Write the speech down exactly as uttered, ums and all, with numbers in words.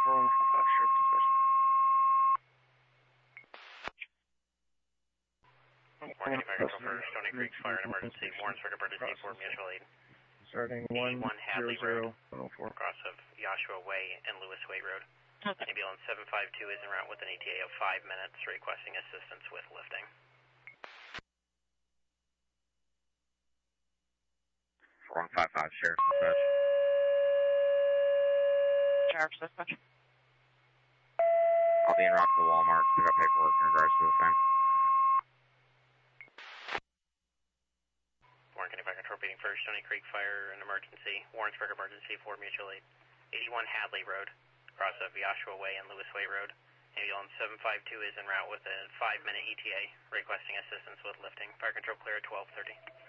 four one four five, Sheriff Dispatch. Warren County Fire Control for Stony Creek Fire and Emergency. Warren Circuit Emergency for Mutual Aid. Starting one Hadley zero Road, zero one oh four. Cross of Joshua Way and Lewis Way Road. Ambulance seven five two is en route with an E T A of five minutes, requesting assistance with lifting. four one five five, Sheriff Dispatch. Sheriff's Dispatch. I'll be en route to the Walmart, pick up paperwork in regards to the same. Warren County Fire Control beating for Stony Creek Fire and Emergency. Warrensburg Emergency for Mutual Aid. eighty-one Hadley Road, cross of Joshua Way and Lewis Way Road. Ambulance seven five two is en route with a five minute E T A, requesting assistance with lifting. Fire Control clear at twelve thirty.